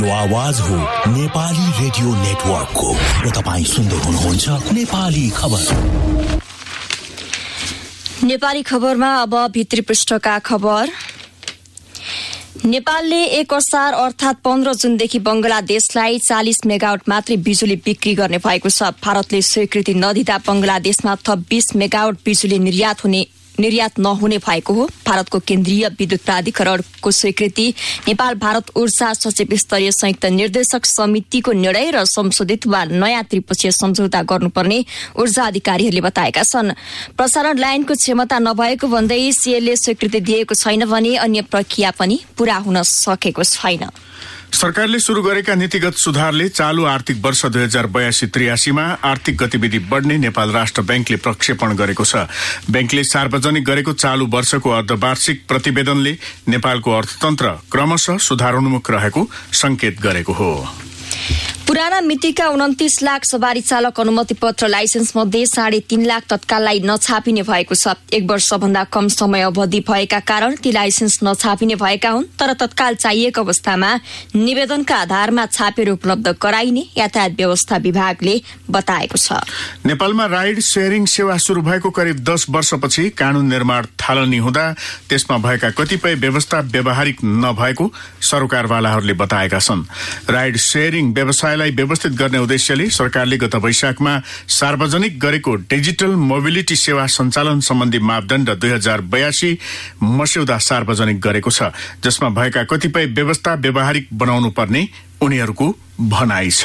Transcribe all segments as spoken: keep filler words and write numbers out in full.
आवाज हो नेपाली रेडियो नेटवर्कको र तपाईं सुन्दै हुनुहुन्छ नेपाली खबर। नेपाली खबरमा अब भित्री पृष्ठका खबर। नेपालले एक असार अर्थात पन्ध्र जुनदेखि बंगलादेशलाई चालिस मेगावाट मात्रै बिजुली बिक्री गर्ने भएको छ। भारतले स्वीकृति नदिँदा बंगलादेशमा थप बीस मेगावाट बिजुली निर्यात हुने निर्यात नहुने भएको हो। भारतको केन्द्रीय विद्युत प्राधिकरणको स्वीकृति नेपाल भारत ऊर्जा सचिव स्तरीय संयुक्त निर्देशक समितिको निर्णय र संशोधित वा नयाँ त्रिपक्षीय सम्झौता गर्नुपर्ने ऊर्जा अधिकारीहरूले बताएका छन्। प्रसारण लाइनको क्षमता नभएको भन्दै सीएलले स्वीकृति दिएको छैन भने अन्य प्रक्रिया पनि पूरा हुन सकेको छैन। सरकारले शुरू गरेका नीतिगत सुधारले चालू आर्थिक वर्ष दुई हजार बयासी त्रियासीमा आर्थिक गतिविधि बढ्ने नेपाल राष्ट्र बैंकले प्रक्षेपण गरेको छ। बैंकले सार्वजनिक गरेको चालू वर्षको अर्धवार्षिक प्रतिवेदनले नेपालको अर्थतन्त्र क्रमशः सुधारोन्मुख रहेको संकेत गरेको हो। पुराना मितिका उन्तिस लाख सवारी चालक अनुमति पत्र लाइसेन्स मध्ये साढे तीन लाख तत्काललाई नछापिने भएको छ। एक वर्षभन्दा कम समय अवधि भएका कारण ती लाइसेन्स नछापिने भएका हुन्, तर तत्काल चाहिएको अवस्थामा निवेदनका आधारमा छापेर उपलब्ध गराइने यातायात व्यवस्था विभागले बताएको छ। नेपालमा राइड शेयरिङ सेवा शुरू भएको करिब दस वर्षपछि कानून निर्माण थालनी हुँदा त्यसमा भएका कतिपय व्यवस्था व्यावहारिक नभएको सरकारवालाहरूले बताएका छन्। राइड शेयरिङ व्यवसायलाई व्यवस्थित गर्ने उद्देश्यले सरकारले गत वैशाखमा सार्वजनिक गरेको डिजिटल मोबिलिटी सेवा सञ्चालन सम्बन्धी मापदण्ड दुई हजार बयासी मस्यौदा सार्वजनिक गरेको छ, जसमा भएका कतिपय व्यवस्था व्यावहारिक बनाउनु पर्ने उनीहरूको भनाइ छ।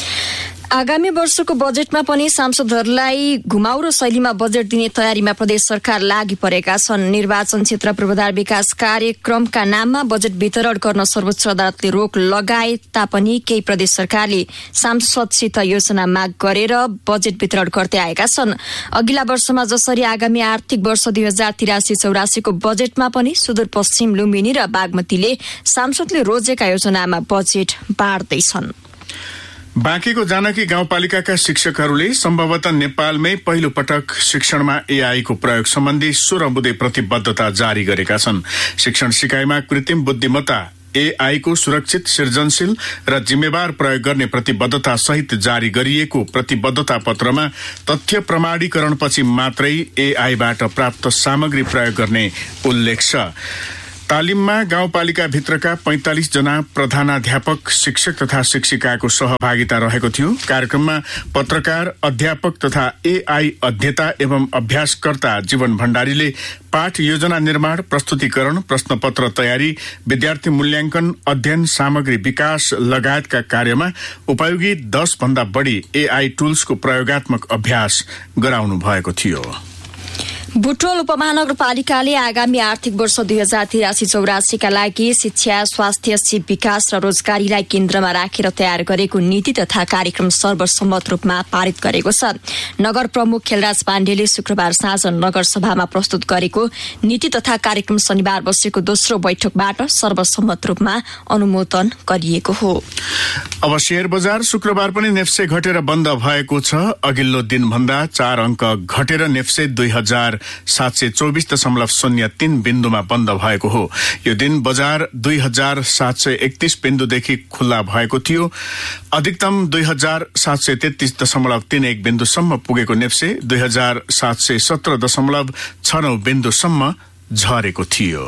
आगामी वर्षको बजेटमा पनि सांसदहरूलाई घुमाउरो शैलीमा बजेट दिने तयारीमा प्रदेश सरकार लागि परेका छन्। निर्वाचन क्षेत्र पूर्वाधार विकास कार्यक्रमका नाममा बजेट वितरण गर्न सर्वोच्च अदालतले रोक लगाए तापनि केही प्रदेश सरकारले सांसदसित योजना माग गरेर बजेट वितरण गर्दै आएका छन्। अघिल्ला वर्षमा जसरी आगामी आर्थिक वर्ष दुई हजार तिरासी चौरासीको बजेटमा पनि सुदूरपश्चिम लुम्बिनी र बागमतीले सांसदले रोजेका योजनामा बजेट बाँड्दैछन्। बाँकेको जानकी गाउँपालिकाका शिक्षकहरूले सम्भवतः नेपालमै पहिलो पटक शिक्षणमा एआई को प्रयोग सम्बन्धी सोह्र बुँदे प्रतिबद्धता जारी गरेका छन्। शिक्षण सिकाइमा कृत्रिम बुद्धिमत्ता एआई को सुरक्षित, सृजनशील र जिम्मेवार प्रयोग गर्ने प्रतिबद्धता सहित जारी गरिएको प्रतिबद्धता पत्रमा तथ्य प्रमाणीकरणपछि मात्रै एआईबाट प्राप्त सामग्री प्रयोग गर्ने उल्लेख छ। तालिममा गाउँपालिका भित्रका पैंतालीस जना प्रधानाध्यापक, शिक्षक तथा शिक्षिकाको सहभागिता रहेको थियो। कार्यक्रममा पत्रकार, अध्यापक तथा एआई अध्येता एवं अभ्यासकर्ता जीवन भण्डारीले पाठ योजना निर्माण, प्रस्तुतिकरण, प्रश्नपत्र तयारी, विद्यार्थी मूल्याङ्कन, अध्ययन सामग्री विकास लगायतका कार्यमा उपयोगी दस भन्दा बढ़ी एआई टुल्सको प्रयोगात्मक अभ्यास गराउनु भएको थियो। बुटोल उपमहानगरपालिकाले आगामी आर्थिक वर्ष दुई हजार तिरासी चौरासीका लागि शिक्षा, स्वास्थ्य, सिप विकास र रोजगारीलाई केन्द्रमा राखेर तयार गरेको नीति तथा कार्यक्रम सर्वसम्मत रूपमा पारित गरेको छ। नगर प्रमुख खेलराज पाण्डेले शुक्रबार साँझ नगरसभामा प्रस्तुत गरेको नीति तथा कार्यक्रम शनिबार बसेको दोस्रो बैठकबाट सर्वसम्मत रूपमा अनुमोदन गरिएको हो। अब शेयर बजार शुक्रबार पनि नेफ्से घटेर बन्द भएको छ। अघिल्लो दिनभन्दा चार अंक घटेर नेफ्से दुई हजार सात सय चौबिस दशमलव शून्य तीन बिन्दुमा बन्द भएको हो। यो दिन बजार दुई हजार सात सय एकतीस बिन्दुदेखि खुल्ला भएको थियो। अधिकतम दुई हजार सात सय तेत्तीस दशमलव तीन एक बिन्दुसम्म पुगेको नेप्से दुई हजार सात सय सत्र दशमलव छ नौ बिन्दुसम्म झरेको थियो।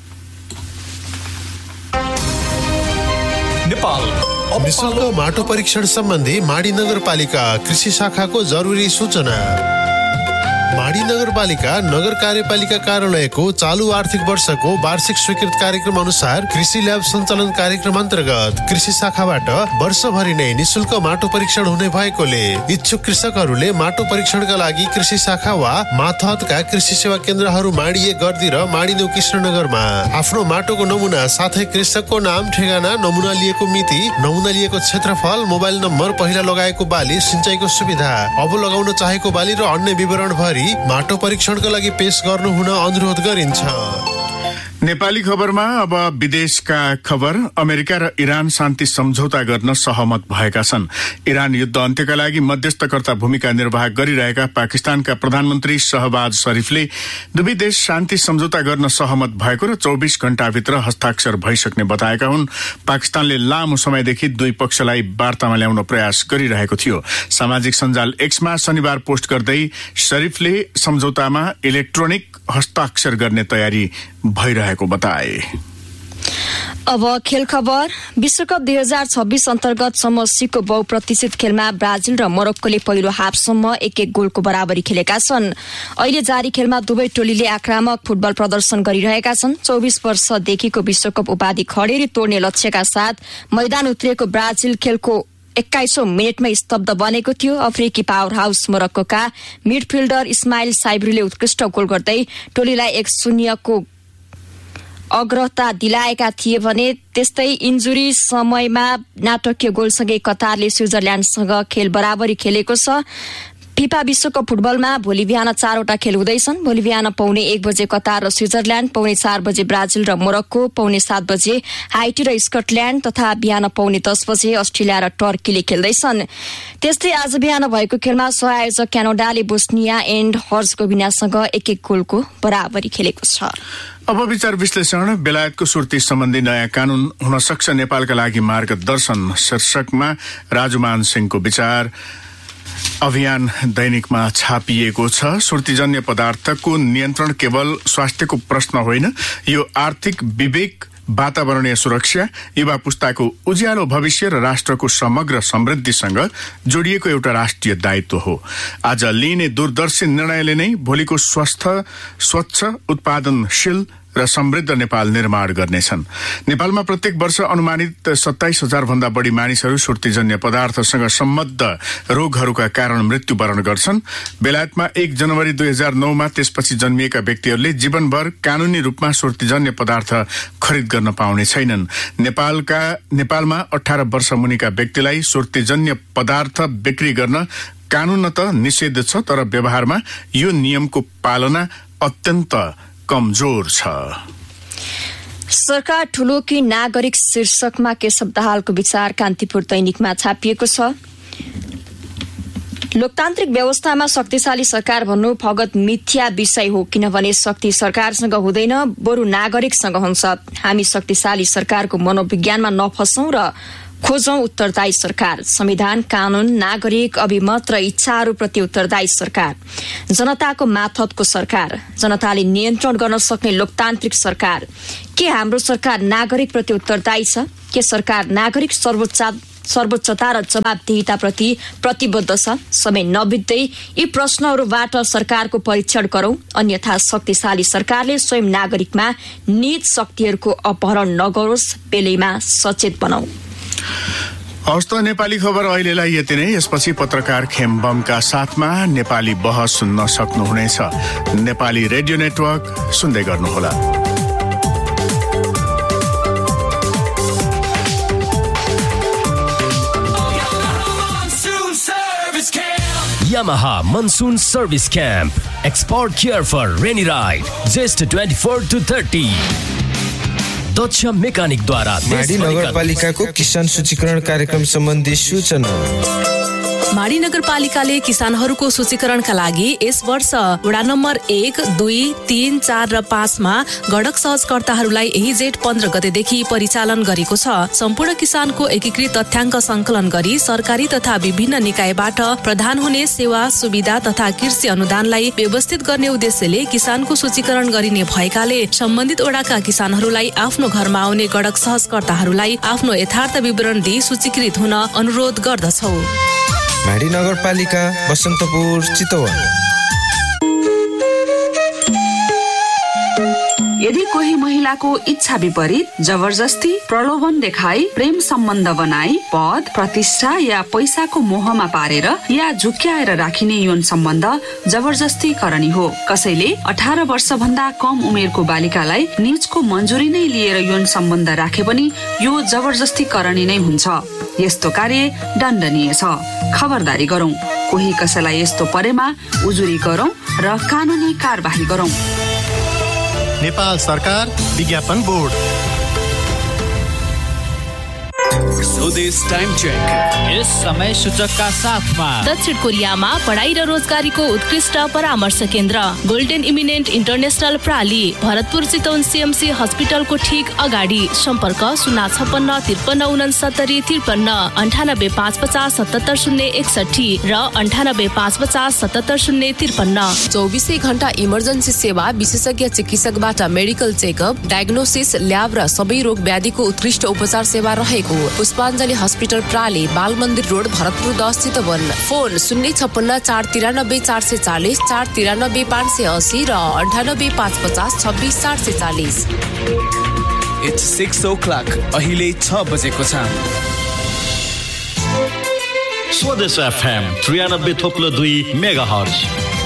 नेपाल निशुल्क माटो परीक्षण सम्बन्धी माडी नगरपालिका कृषि शाखाको जरुरी सूचना। माडी नगरपालिका नगर कार्यपालिका कार्यालयको चालू आर्थिक वर्षको वार्षिक स्वीकृत कार्यक्रम अनुसार कृषि ल्याब सञ्चालन कार्यक्रम अन्तर्गत कृषि शाखाबाट वर्षभरि नै निशुल्क माटो परीक्षण हुने भएकोले इच्छुक कृषकहरूले माटो परीक्षणका लागि कृषि शाखा वा माथहतका कृषि सेवा केन्द्रहरू माडी एक गर्दी र माडी नौ कृष्णनगरमा आफ्नो माटोको नमुना साथै कृषकको नाम, ठेगाना, नमुना लिएको मिति, नमुना लिएको क्षेत्रफल, मोबाइल नम्बर, पहिला लगाएको बाली, सिंचाइको सुविधा, अब लगाउन चाहेको बाली र अन्य विवरण भरि माटो परीक्षणका लागि पेश गर्नु हुन अनुरोध गरिन्छ। नेपाली खबरमा अब विदेशका खबर। अमेरिका र इरान शान्ति सम्झौता गर्न सहमत भएका छन्। इरान युद्ध अन्त्यका लागि मध्यस्थकर्ता भूमिका निर्वाह गरिरहेका पाकिस्तानका प्रधानमन्त्री शहबाज शरीफले दुवै देश शान्ति सम्झौता गर्न सहमत भएको र चौबिस घण्टाभित्र हस्ताक्षर भइसक्ने बताएका हुन्। पाकिस्तानले लामो समयदेखि दुई पक्षलाई वार्तामा ल्याउन प्रयास गरिरहेको थियो। सामाजिक सञ्जाल एक्समा शनिबार पोस्ट गर्दै शरीफले सम्झौतामा इलेक्ट्रोनिक हस्ताक्षर गर्ने तयारी भइरहेको बताए। अब खेल खबर। विश्वकप दुई हजार छब्बीस अन्तर्गत सम्म सीको बहुप्रतिशत खेलमा ब्राजिल र मोरक्कोले पहिलो हाफसम्म एक एक गोलको बराबरी खेलेका छन्। अहिले जारी खेलमा दुवै टोलीले आक्रामक फुटबल प्रदर्शन गरिरहेका छन्। चौबिस वर्षदेखिको विश्वकप उपाधि खडेरी तोड्ने लक्ष्यका साथ मैदान उत्रिएको ब्राजिल खेलको एक्काइसौं मिनटमै स्तब्ध बनेको थियो। अफ्रिकी पावर हाउस मोरक्कोका मिडफिल्डर इस्माइल साइब्रीले उत्कृष्ट गोल गर्दै टोलीलाई एक शून्यको अग्रता दिलाएका थिए भने त्यस्तै इन्जुरी समयमा नाटकीय गोलसँगै कतारले स्विजरल्याण्डसँग खेल बराबरी खेलेको छ। फिफा विश्वकप फुटबलमा भोलि बिहान चारवटा खेल हुँदैछन्। भोलि बिहान पौने एक बजे कतार र स्विजरल्याण्ड, पौने चार बजे ब्राजिल र मोरक्को, पौने सात बजे हाइटी र स्कटल्याण्ड तथा बिहान पौने दस बजे अस्ट्रेलिया र टर्कीले खेल्दैछन्। त्यस्तै आज बिहान भएको खेलमा सहआयोजक क्यानाडाले बोस्निया एन्ड हर्जगोभिनासँग एक एक गोलको बराबरी खेलेको छ। अब विचार विश्लेषण। बेलायतको सुर्ती सम्बन्धी नयाँ कानून हुन सक्छ नेपालका लागि मार्गदर्शन शीर्षकमा राजुमान सिंहको विचार अभियान दैनिकमा छापिएको छ। सुर्तीजन्य पदार्थको नियन्त्रण केवल स्वास्थ्यको प्रश्न होइन, यो आर्थिक विवेक, वातावरणीय सुरक्षा, युवा पुस्ताको उज्यालो भविष्य र राष्ट्रको समग्र समृद्धिसँग जोडिएको एउटा राष्ट्रिय दायित्व हो। आज लिइने दूरदर्शी निर्णयले नै भोलिको स्वस्थ, स्वच्छ, उत्पादनशील र समृद्ध नेपाल निर्माण गर्नेछन्। नेपालमा प्रत्येक वर्ष अनुमानित सत्ताइस हजार भन्दा बढी मानिसहरू सुर्तीजन्य पदार्थसँग सम्बद्ध रोगहरूका कारण मृत्युवरण गर्छन्। बेलायतमा एक जनवरी दुई हजार नौमा त्यसपछि जन्मिएका व्यक्तिहरूले जीवनभर कानूनी रूपमा सुर्तीजन्य पदार्थ खरिद गर्न पाउने छैनन्। नेपालका नेपालमा अठार वर्ष मुनिका व्यक्तिलाई सुर्तीजन्य पदार्थ बिक्री गर्न कानूनत निषेध छ, तर व्यवहारमा यो नियमको पालना अत्यन्त कमजोर छ। सरकार ठूलो कि नागरिक शीर्षकमा केशव दाहालको विचार कान्तिपुर दैनिकमा छापिएको छ। लोकतान्त्रिक व्यवस्थामा शक्तिशाली सरकार भन्नु फगत मिथ्या विषय हो, किनभने शक्ति सरकारसँग हुँदैन, बरु नागरिकसँग हुन्छ। हामी शक्तिशाली सरकारको मनोविज्ञानमा नफसौं र खोजौं उत्तरदायी सरकार। संविधान, कानून, नागरिक, अभिमत र इच्छाहरूप्रति उत्तरदायी सरकार, जनताको माथतको सरकार, जनताले नियन्त्रण गर्न सक्ने लोकतान्त्रिक सरकार। के हाम्रो सरकार नागरिकप्रति उत्तरदायी छ? के सरकार नागरिक सर्वोच्च सर्वोच्चता र जवाबदेहिताप्रति प्रतिबद्ध छ? समय नबित्दै यी प्रश्नहरूबाट सरकारको परीक्षण गरौं, अन्यथा शक्तिशाली सरकारले स्वयं नागरिकमा निज शक्तिहरूको अपहरण नगरोस्। बेलैमा सचेत बनाऊ। हवस् त, नेपाली खबर अहिलेलाई यति नै। यसपछि पत्रकार खेमबमका साथमा नेपाली बहस सुन्न सक्नुहुनेछ। नेपाली रेडियो नेटवर्क सुन्दै गर्नुहोला। Yamaha Monsoon Service Camp. Export care for rainy ride. Just twenty-four to thirty. दक्ष मेकानिकद्वारा माडी नगरपालिकाको किसान सूचीकरण कार्यक्रम सम्बन्धी सूचना। माडी नगरपालिकाले किसानहरूको सूचीकरणका लागि यस वर्ष वडा नम्बर एक, दुई, तीन, चार र पाँचमा गडक सहजकर्ताहरूलाई यही जेठ पन्ध्र गतेदेखि परिचालन गरेको छ। सम्पूर्ण किसानको एकीकृत तथ्याङ्क संकलन गरी सरकारी तथा विभिन्न निकायबाट प्रदान हुने सेवा सुविधा तथा कृषि अनुदानलाई व्यवस्थित गर्ने उद्देश्यले किसानको सूचीकरण गरिने भएकाले सम्बन्धित वडाका किसानहरूलाई आफ्नो घरमा आउने गडक सहजकर्ताहरूलाई आफ्नो यथार्थ विवरण दिई सूचीकृत हुन अनुरोध गर्दछौ। माडी नगरपालिका, बसन्तपुर, चितवन। यदि कोही महिलाको इच्छा विपरीत जबरजस्ती, प्रलोभन देखाई प्रेम सम्बन्ध बनाई पद, प्रतिष्ठा या पैसाको मोहमा पारेर या झुक्क्याएर राखिने यौन सम्बन्ध जबरजस्ती करणी हो। कसैले अठार वर्ष भन्दा कम उमेरको बालिकालाई निजको मन्जुरी नै लिएर यौन सम्बन्ध राखे पनि यो जबरजस्ती करणी नै हुन्छ। यस्तो कार्य दण्डनीय छ। खबरदारी गरौं। कोही कसैलाई यस्तो परेमा उजुरी गरौं र कानूनी कारबाही गरौं। नेपाल सरकार विज्ञापन बोर्ड। स्वदेश टाइम चेक यस समय सूचकका साथमा दक्षिण कोरियामा पढाइ र रोजगारीको उत्कृष्ट परामर्श केन्द्र golden eminent international प्राली, Bharatpur Chitwan CMC हस्पिटलको ठीक अगाडि। सम्पर्क शून्य छप्पन्न त्रिपन्न उनसत्तरी त्रिपन्न अन्ठानब्बे पाँच पचास सतहत्तर शून्य एकसठी र अन्ठानब्बे पाँच पचास सतहत्तर शून्य त्रिपन्न। चौबिसै घण्टा इमर्जेन्सी सेवा, विशेषज्ञ चिकित्सकबाट मेडिकल चेकअप, डायग्नोसिस, ल्याब र सबै रोग व्याधिको उत्कृष्ट उपचार सेवा रहेको। पुष्पाञ्जली हस्पिटल प्राली, बाल मन्दिर रोड, भरतपुर दस चितवन। फोन शून्य छप्पन्न चार तिरानब्बे चार सय चालिस, चार तिरानब्बे पाँच सय असी र अन्ठानब्बे पाँच पचास छब्बिस चार सय चालिस। इट्स सिक्स ओ क्लक, अहिले छ बजेको छ। स्वदेश एफएम त्रियानब्बे थोप्लो दुई मेगा हर्ज।